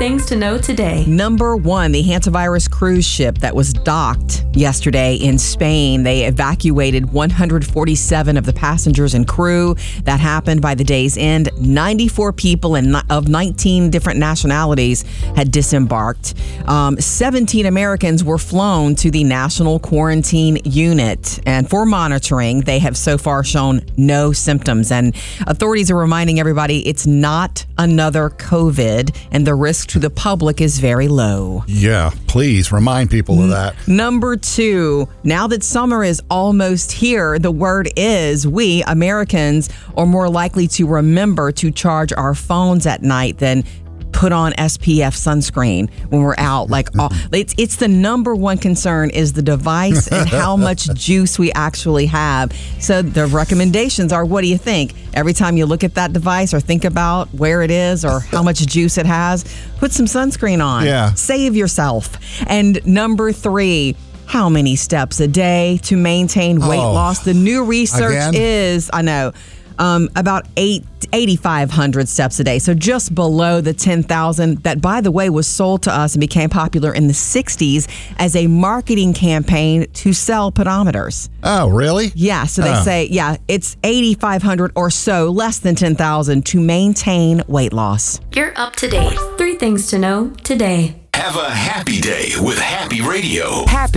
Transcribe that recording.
things to know today. Number one, the hantavirus cruise ship that was docked yesterday in Spain. They evacuated 147 of the passengers and crew. That happened by the day's end. 94 people of 19 different nationalities had disembarked. 17 Americans were flown to the National Quarantine Unit. And for monitoring, they have so far shown no symptoms. And authorities are reminding everybody it's not another COVID, and the risk to the public is very low. Yeah, please remind people of that. Number two, now that summer is almost here, the word is we Americans are more likely to remember to charge our phones at night than put on SPF sunscreen when we're out. It's the number one concern is the device and how much juice we actually have. So the recommendations are, what do you think? Every time you look at that device or think about where it is or how much juice it has, put some sunscreen on. Yeah. Save yourself. And number three, how many steps a day to maintain weight loss? The new research is, about 8,500 steps a day. So just below the 10,000 that, by the way, was sold to us and became popular in the 60s as a marketing campaign to sell pedometers. Oh, really? Yeah. So they say, it's 8,500 or so, less than 10,000 to maintain weight loss. You're up to date. 3 things to know today. Have a happy day with Happy Radio.